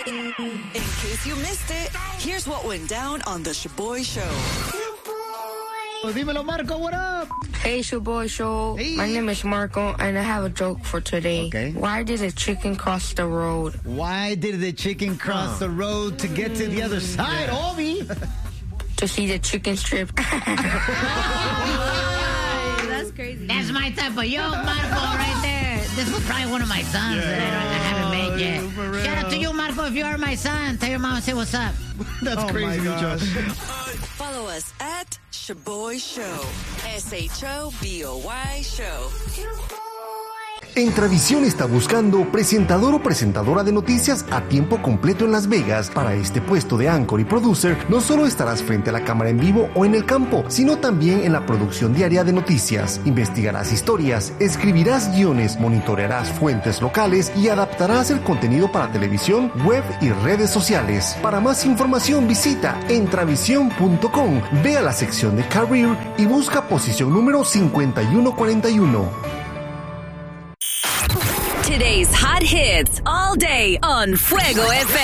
In case you missed it, here's what went down on the Shaboy Show. Dímelo, Marco, what up? Hey, Shaboy Show. Hey. My name is Marco, and I have a joke for today. Okay. Why did a chicken cross the road? Why did the chicken cross the road to get to the other side, Obi? To see the chicken strip. That's crazy. That's my type of joke, Marco, right there. This was probably one of my sons that I haven't made yet. Shout out to you, Marco, if you are my son. Tell your mom and say what's up. That's crazy, Mucho. Follow us at Shaboy Show. SHOBOY Show. Entravisión está buscando presentador o presentadora de noticias a tiempo completo en Las Vegas. Para este puesto de anchor y producer, no solo estarás frente a la cámara en vivo o en el campo, sino también en la producción diaria de noticias. Investigarás historias, escribirás guiones, monitorearás fuentes locales y adaptarás el contenido para televisión, web y redes sociales. Para más información visita Entravision.com, ve a la sección de Career y busca posición número 5141. Today's hot hits all day on Fuego FM.